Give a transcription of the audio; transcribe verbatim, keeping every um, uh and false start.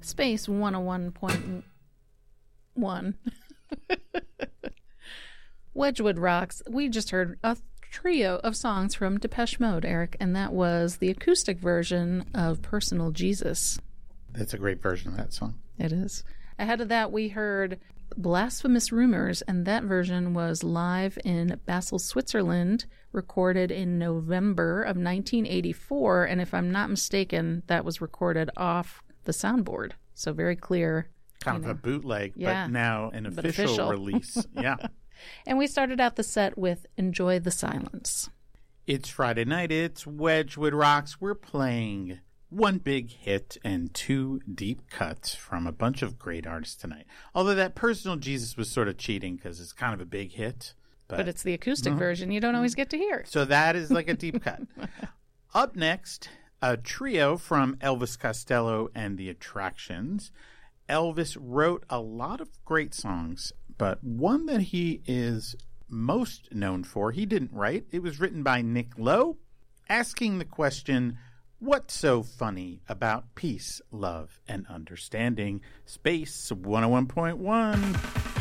Space one oh one point one. Wedgwood Rocks. We just heard a trio of songs from Depeche Mode, Eric, and that was the acoustic version of Personal Jesus. That's a great version of that song. It is. Ahead of that, we heard Blasphemous Rumors, and that version was live in Basel, Switzerland, recorded in November of nineteen eighty-four, and if I'm not mistaken, that was recorded off the soundboard. So very clear. Kind of know. a bootleg, Yeah. but now an But official, official. release. Yeah. And we started out the set with Enjoy the Silence. It's Friday night. It's Wedgwood Rocks. We're playing one big hit and two deep cuts from a bunch of great artists tonight. Although that Personal Jesus was sort of cheating because it's kind of a big hit. But, But it's the acoustic version you don't always get to hear. so that is like a deep cut. Up next, a trio from Elvis Costello and the Attractions. Elvis wrote a lot of great songs, but one that he is most known for, he didn't write. It was written by Nick Lowe, asking the question, what's so funny about peace, love, and understanding? Space one oh one point one.